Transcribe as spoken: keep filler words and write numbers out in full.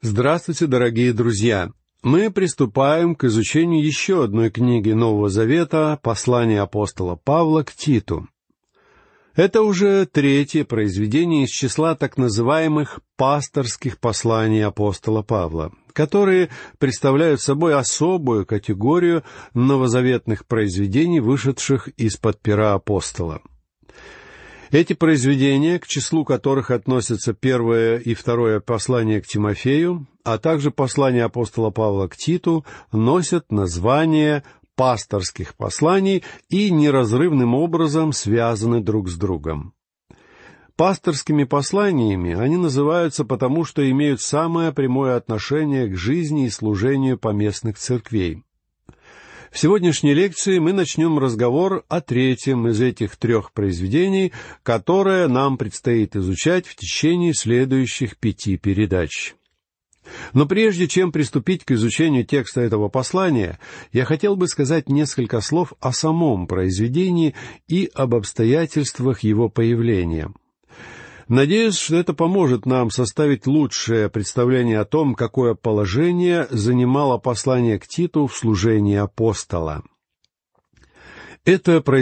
Здравствуйте, дорогие друзья! Мы приступаем к изучению еще одной книги Нового Завета, послания апостола Павла к Титу. Это уже третье произведение из числа так называемых пасторских посланий апостола Павла, которые представляют собой особую категорию новозаветных произведений, вышедших из-под пера апостола. Эти произведения, к числу которых относятся первое и второе послание к Тимофею, а также послание апостола Павла к Титу, носят название пасторских посланий и неразрывным образом связаны друг с другом. Пасторскими посланиями они называются потому, что имеют самое прямое отношение к жизни и служению поместных церквей. В сегодняшней лекции мы начнем разговор о третьем из этих трех произведений, которое нам предстоит изучать в течение следующих пяти передач. Но прежде чем приступить к изучению текста этого послания, я хотел бы сказать несколько слов о самом произведении и об обстоятельствах его появления. Надеюсь, что это поможет нам составить лучшее представление о том, какое положение занимало послание к Титу в служении апостола. Это